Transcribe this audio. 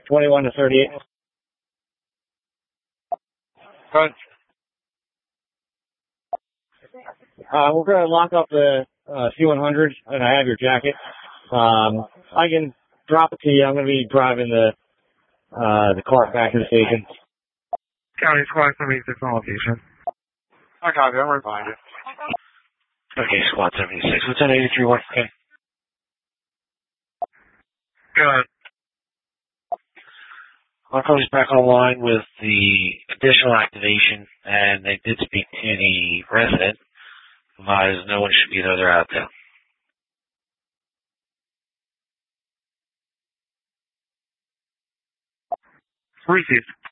21 to 38. Right. We're going to lock up the C-100, and I have your jacket. I can drop it to you. I'm going to be driving the car back to the station. County Squad 76 on location. I got it. I'm right behind you. Okay, Squad 76. Lieutenant 83-1. Okay. Good. Marco's back online with the additional activation, and they did speak to the resident. Advised no one should be there. They're out there. Received.